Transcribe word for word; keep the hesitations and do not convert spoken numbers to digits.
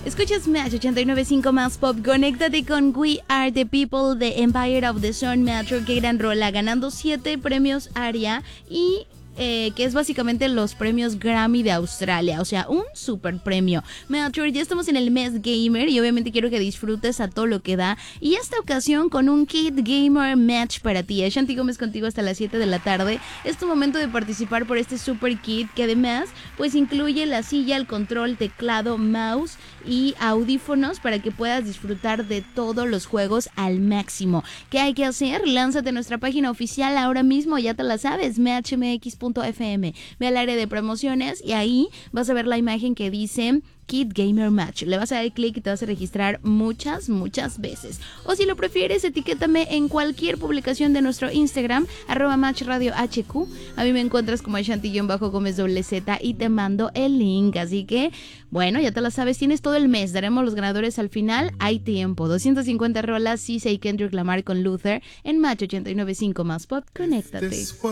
Escuchas Match ochenta y nueve punto cinco más pop. Conéctate con We Are the People de Empire of the Sun. Metro, qué gran rola, ganando siete premios ARIA y Eh, que es básicamente los premios Grammy de Australia, o sea, un super premio. Metro, ya estamos en el mes gamer y obviamente quiero que disfrutes a todo lo que da, y esta ocasión con un Kit Gamer Match para ti. Shanti Gómez contigo hasta las siete de la tarde. Es tu momento de participar por este super kit que además pues incluye la silla, el control, teclado, mouse y audífonos para que puedas disfrutar de todos los juegos al máximo. ¿Qué hay que hacer? Lánzate a nuestra página oficial ahora mismo, ya te la sabes, match m x punto f m. Ve al área de promociones y ahí vas a ver la imagen que dice Kit Gamer Match. Le vas a dar clic y te vas a registrar muchas, muchas veces. O si lo prefieres, etiquétame en cualquier publicación de nuestro Instagram, arroba Match Radio H Q. A mí me encuentras como Shanti-Gómez doble Z y te mando el link. Así que, bueno, ya te la sabes, tienes todo el mes. Daremos los ganadores al final. Hay tiempo. doscientas cincuenta rolas, Cisa y Kendrick Lamar con Luther en Match ochenta y nueve punto cinco más pop. Conéctate.